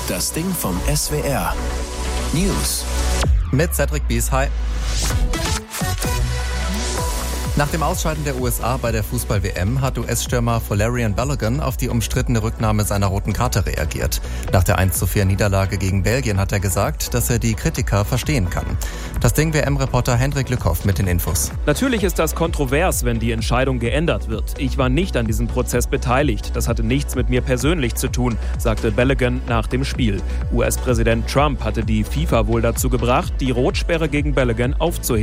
Das Ding vom SWR. News. Mit Cedric Bies, hi. Nach dem Ausscheiden der USA bei der Fußball-WM hat US-Stürmer Folarin Balogun auf die umstrittene Rücknahme seiner roten Karte reagiert. Nach der 1:4 gegen Belgien hat er gesagt, dass er die Kritiker verstehen kann. Das Ding WM-Reporter Hendrik Lückhoff mit den Infos. Natürlich ist das kontrovers, wenn die Entscheidung geändert wird. Ich war nicht an diesem Prozess beteiligt. Das hatte nichts mit mir persönlich zu tun, sagte Balogun nach dem Spiel. US-Präsident Trump hatte die FIFA wohl dazu gebracht, die Rotsperre gegen Balogun aufzuheben.